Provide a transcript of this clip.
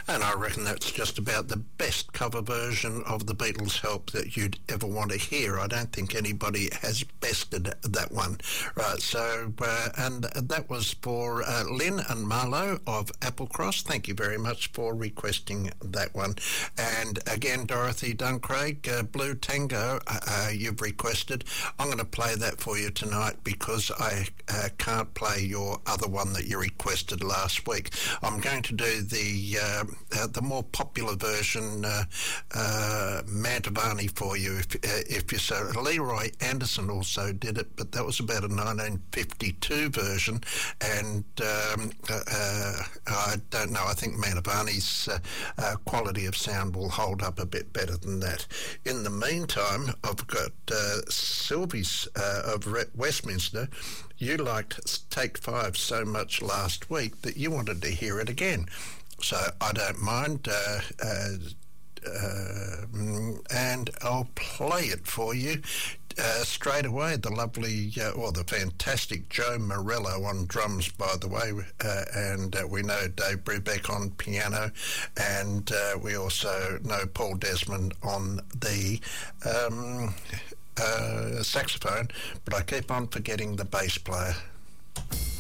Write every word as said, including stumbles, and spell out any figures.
And I reckon that's just about the best cover version of the Beatles' Help that you'd ever want to hear. I don't think anybody has bested that one. Right, so, uh, and that was for uh, Lynn and Marlo of Applecross. Thank you very much for requesting that one. And again, Dorothy Duncraig, uh, Blue Tango, uh, you've requested. I'm going to play that for you tonight because I uh, can't play your other one that you requested last week. I'm going to do the uh, uh, the more popular version, uh, uh, Mantovani, for you, if, uh, if you so. Leroy Anderson also did it, but that was about a nineteen fifty-two version, and um, uh, uh, I don't know, I think Mantovani's uh, uh, quality of sound will hold up a bit better than that. In the meantime, I've got uh, Sylvie's uh, of Re- Westminster. You liked Take Five so much last week that you wanted to hear it again. So I don't mind, uh, uh, uh, and I'll play it for you uh, straight away. The lovely, uh, or the fantastic Joe Morello on drums, by the way, uh, and uh, we know Dave Brubeck on piano, and uh, we also know Paul Desmond on the um, uh, saxophone, but I keep on forgetting the bass player.